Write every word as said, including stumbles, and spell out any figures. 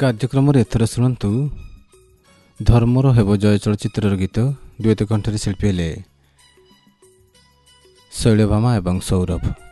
କାର୍ଯ୍ୟକ୍ରମରେ ଏଥର ଶୁଣନ୍ତୁ ଧର୍ମର ହେବ ଜୟ ଚଳଚ୍ଚିତ୍ରର ଗୀତ। ଦ୍ୱୈତ କଣ୍ଠରେ ଶିଳ୍ପୀ ହେଲେ ଶୈଳଭାମା ଏବଂ ସୌରଭ।